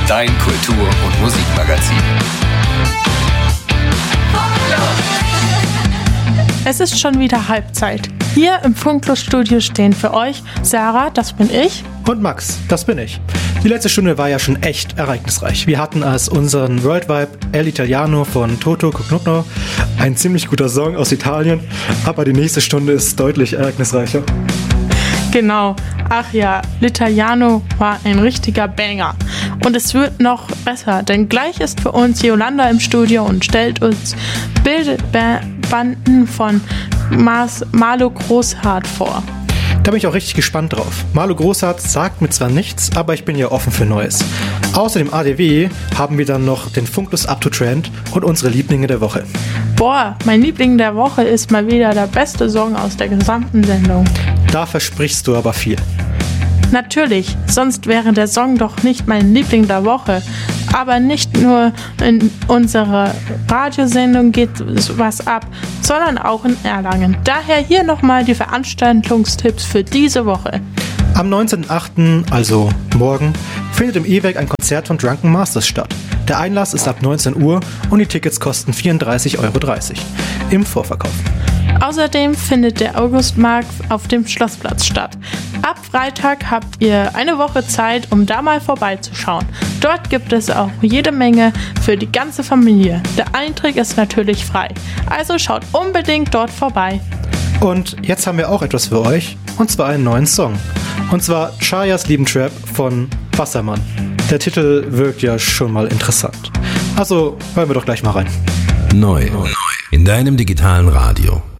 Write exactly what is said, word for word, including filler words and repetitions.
Dein Kultur- und Musikmagazin. Es ist schon wieder Halbzeit. Hier im Funklos-Studio stehen für euch Sarah, das bin ich. Und Max, das bin ich. Die letzte Stunde war ja schon echt ereignisreich. Wir hatten als unseren World Vibe El Italiano von Toto Cutugno, ein ziemlich guter Song aus Italien, aber die nächste Stunde ist deutlich ereignisreicher. Genau. Ach ja, L'Italiano war ein richtiger Banger. Und es wird noch besser, denn gleich ist für uns Yolanda im Studio und stellt uns Bildbanden von Mas- Marlo Großhardt vor. Da bin ich auch richtig gespannt drauf. Marlo Großhardt sagt mir zwar nichts, aber ich bin ja offen für Neues. Außer dem A D W haben wir dann noch den Funklos Up to Trend und unsere Lieblinge der Woche. Boah, mein Liebling der Woche ist mal wieder der beste Song aus der gesamten Sendung. Da versprichst du aber viel. Natürlich, sonst wäre der Song doch nicht mein Liebling der Woche. Aber nicht nur in unserer Radiosendung geht was ab, sondern auch in Erlangen. Daher hier nochmal die Veranstaltungstipps für diese Woche. Am neunzehnten achten, also morgen, findet im E W E C ein Konzert von Drunken Masters statt. Der Einlass ist ab neunzehn Uhr und die Tickets kosten vierunddreißig Euro dreißig im Vorverkauf. Außerdem findet der Augustmarkt auf dem Schlossplatz statt. Ab Freitag habt ihr eine Woche Zeit, um da mal vorbeizuschauen. Dort gibt es auch jede Menge für die ganze Familie. Der Eintritt ist natürlich frei, also schaut unbedingt dort vorbei. Und jetzt haben wir auch etwas für euch, und zwar einen neuen Song. Und zwar Chayas Liebentrap von Wassermann. Der Titel wirkt ja schon mal interessant. Also hören wir doch gleich mal rein. Neu in deinem digitalen Radio.